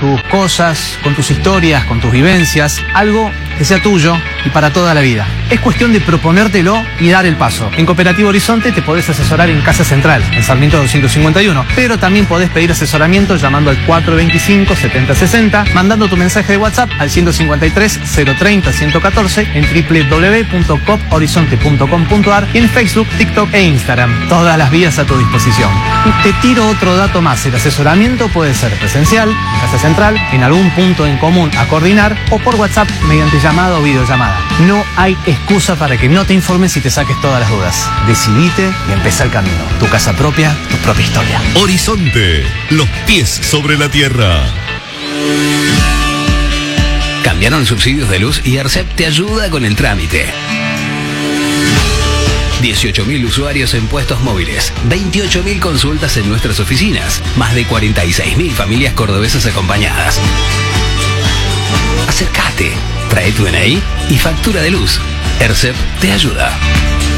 tus cosas, con tus historias, con tus vivencias, algo que sea tuyo y para toda la vida. Es cuestión de proponértelo y dar el paso. En Cooperativa Horizonte te podés asesorar en Casa Central, en Sarmiento 251, pero también podés pedir asesoramiento llamando al 425-7060, mandando tu mensaje de WhatsApp al 153-030-114 en www.coophorizonte.com.ar y en Facebook, TikTok e Instagram. Todas las vías a tu disposición. Y te tiro otro dato más. El asesoramiento puede ser presencial, en Casa Central, en algún punto en común a coordinar o por WhatsApp mediante llamada o videollamada. No hay excusa para que no te informes y te saques todas las dudas. Decidite y empezá el camino. Tu casa propia, tu propia historia. Horizonte, los pies sobre la tierra. Cambiaron subsidios de luz y ARCEP te ayuda con el trámite. 18.000 usuarios en puestos móviles, 28.000 consultas en nuestras oficinas, más de 46.000 familias cordobesas acompañadas. Acércate, trae tu DNI y factura de luz. ARCEP te ayuda.